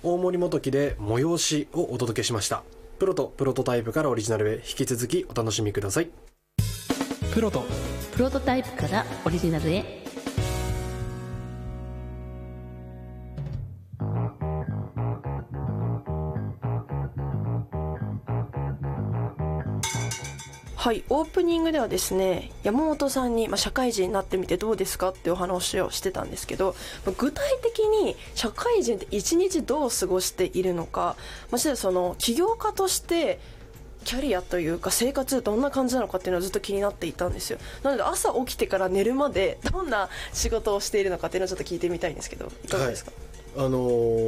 大森元樹で催しをお届けしました。プロとプロトタイプからオリジナルへ、引き続きお楽しみください。プロとプロトタイプからオリジナルへ。 はい、オープニングではですね、山本さんに、社会人になってみてどうですかっていうお話をしてたんですけど、具体的に社会人って一日どう過ごしているのか、ましてその起業家としてキャリアというか生活どんな感じなのかっていうのはずっと気になっていたんですよ。なので朝起きてから寝るまでどんな仕事をしているのかっていうのをちょっと聞いてみたいんですけど、いかがですか？ はい、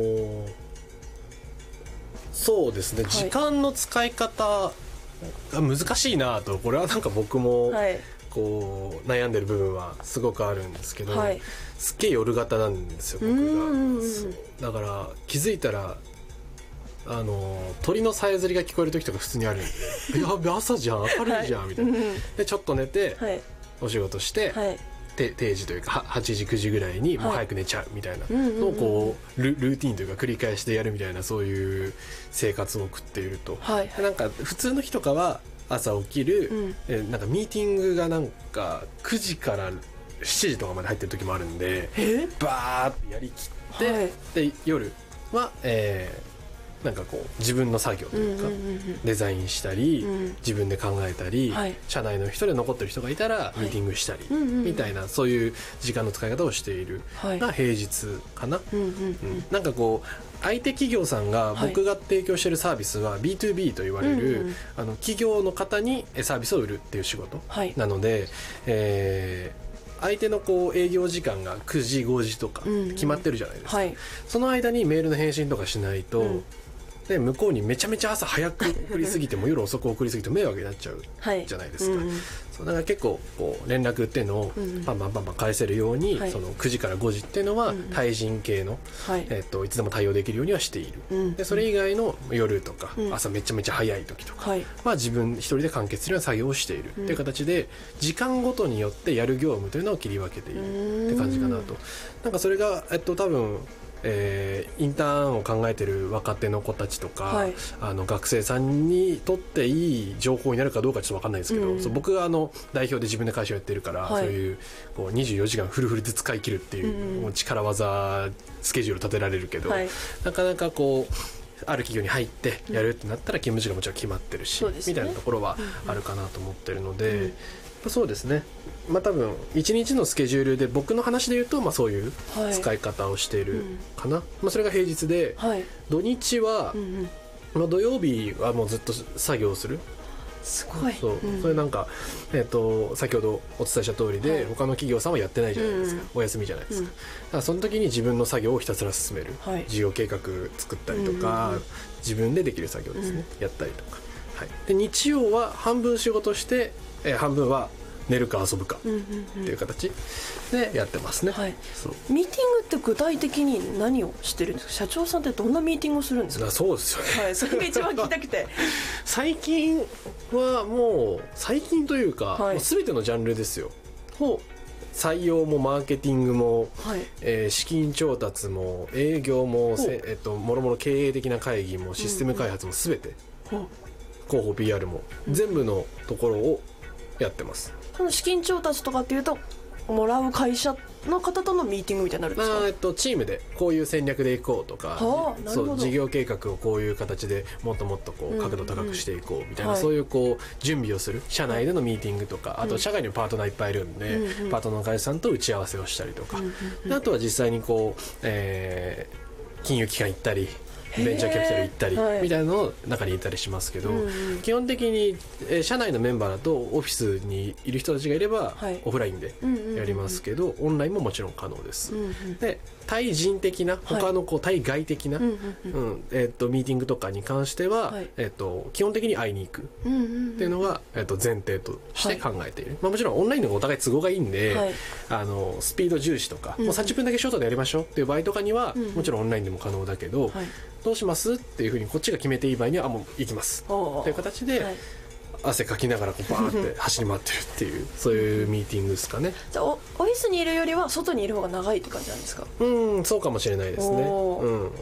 そうですね、時間の使い方が難しいなと、これはなんか僕もこう悩んでる部分はすごくあるんですけど、すっげえ夜型なんですよ僕が。だから気づいたら鳥のさえずりが聞こえる時とか普通にあるんでやべ朝じゃん、明るいじゃんみたいな、でちょっと寝て、お仕事して、定時というか8時9時ぐらいにもう早く寝ちゃうみたいなのをこうルーティンというか繰り返してやるみたいな、そういう生活を送っていると、なんか普通の日とかは朝起きる、なんかミーティングがなんか9時から7時とかまで入ってる時もあるんで、バーってやりきって、で夜はなんかこう自分の作業というか、デザインしたり、自分で考えたり、社内の人で残ってる人がいたらミーティングしたり、みたいなそういう時間の使い方をしているが平日かな。なんかこう相手企業さんが僕が提供しているサービスは B2B と言われる、企業の方にサービスを売るっていう仕事なので、相手のこう営業時間が9時5時とか決まってるじゃないですか、その間にメールの返信とかしないと、で向こうにめちゃめちゃ朝早く送りすぎても夜遅く送りすぎて迷惑になっちゃうじゃないですか、そうだから結構こう連絡っていうのをパンパンパンパン返せるように、その9時から5時っていうのは対人系の、いつでも対応できるようにはしている、でそれ以外の夜とか、朝めちゃめちゃ早い時とかは自分一人で完結するような作業をしているっていう形で、時間ごとによってやる業務というのを切り分けているって感じかなと。なんかそれが多分インターンを考えてる若手の子たちとか、学生さんにとっていい情報になるかどうかちょっと分かんないですけど、僕が代表で自分で会社をやってるから、そういうこう24時間フルフルで使い切るっていう、もう力技スケジュール立てられるけど、なかなかこうある企業に入ってやるってなったら勤務時間もちろん決まってるし、みたいなところはあるかなと思ってるので、そうですね、多分1日のスケジュールで僕の話で言うと、そういう使い方をしているかな、それが平日で、土日は、土曜日はもうずっと作業する。 すごい。 それなんか、先ほどお伝えした通りで、他の企業さんはやってないじゃないですか、お休みじゃないですか、だからその時に自分の作業をひたすら進める、事業計画作ったりとか、自分でできる作業ですね、やったりとか、で日曜は半分仕事して、半分は寝るか遊ぶかっていう形でやってますね、 ミーティングって具体的に何をしてるんですか？社長さんってどんなミーティングをするんですか？ そうですよね、 それが一番聞きたくて最近はもう最近というか、もう全てのジャンルですよ。採用もマーケティングも、資金調達も営業も、もろもろ経営的な会議もシステム開発も全て、広報 PR も全部のところをやってます。 その資金調達とかっていうともらう会社の方とのミーティングみたいになるんですか？ チームでこういう戦略でいこうとか、そう事業計画をこういう形でもっともっとこう角度高くしていこうみたいな、そういうこう準備をする社内でのミーティングとか、あと社外にもパートナーいっぱいいるんで、パートナーの会社さんと打ち合わせをしたりとか、あとは実際にこう、金融機関行ったりベンチャーキャピタル行ったりみたいなのを中にいたりしますけど、基本的に社内のメンバーだとオフィスにいる人たちがいればオフラインでやりますけど、オンラインももちろん可能です。で対人的な他のこう対外的なミーティングとかに関しては、基本的に会いに行くっていうのが前提として考えている。もちろんオンラインの方がお互い都合がいいんで、スピード重視とか、もう30分だけショートでやりましょうっていう場合とかには、もちろんオンラインでも可能だけど、どうしますっていうふうにこっちが決めていい場合にはもう行きますっていう形で、汗かきながらこうバーって走り回ってるっていうそういうミーティングですかね。 じゃあオフィスにいるよりは外にいる方が長いって感じなんですか？ そうかもしれないですね。